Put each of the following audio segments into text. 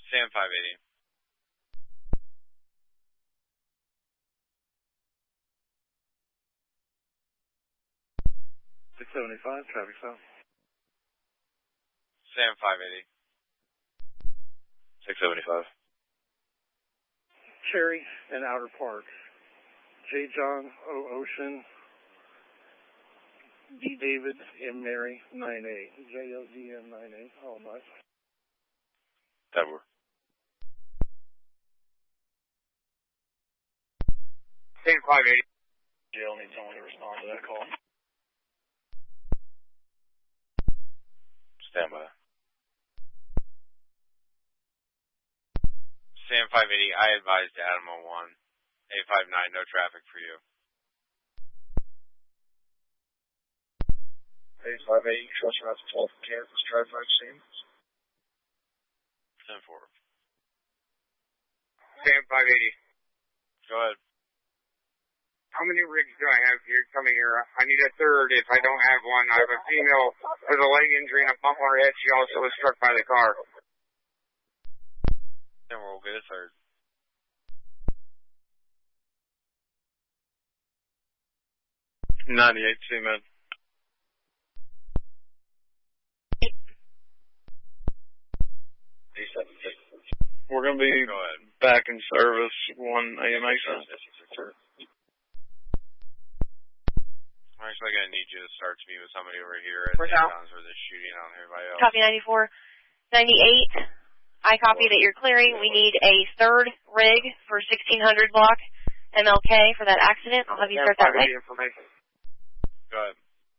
Sam 580. 675, traffic south. Sam 580. 675. Cherry and Outer Park. J. John O. Ocean. D. David M. Mary 98. JODM 98. All right. That were. Sam 580. Jail needs someone to respond to that call. Stand by. Sam 580, I advised Adam 01. 859, no traffic for you. 858, trust route to 12 Kansas, drive 5 Sam. 10-4. Sam 580. Go ahead. How many rigs do I have here coming here? I need a third if I don't have one. I have a female with a leg injury and a bump on her head. She also was struck by the car. Then we'll get a third. $98, two-man. We're going to be back in service, 1 AMA. I'm actually going to need you to start to meet with somebody over here at Dayton's where there's shooting on everybody else. Copy 94. 98. I copy that you're clearing. We need a third rig for 1600 block MLK for that accident. I'll have you start that rig. Information. Go ahead.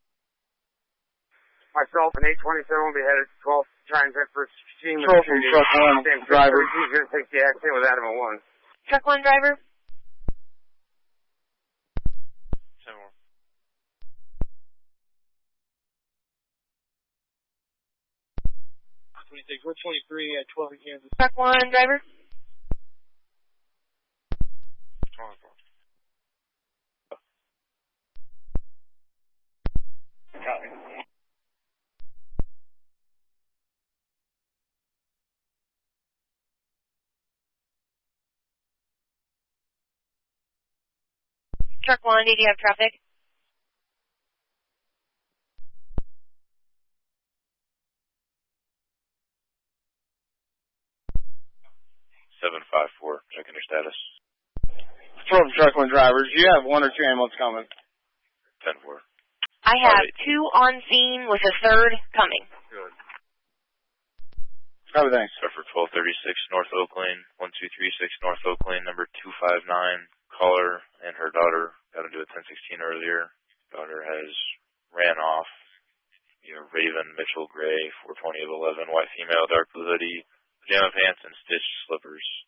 Myself and 827 will be headed to 12 transit for team. Control from truck 1, driver. He's going to take the accident with Adam 01. Truck 1 driver. 10 more. We're 23 at 12 in Kansas. Truck 1 driver. 24. Copy. Truck 1, did you have traffic? Seven 5-4. Checking your status. From truck 1 drivers, you have 1 or 2 ambulance coming. 10-4. I have 2 on scene with a third coming. Good. Copy, thanks. Start for 1236 North Oak Lane, 1236 North Oak Lane, number 259. Caller and her daughter got into a 1016 earlier. Daughter has ran off. Raven Mitchell Gray, 420 of 11, white female, dark blue hoodie, pajama pants, and stitched slippers.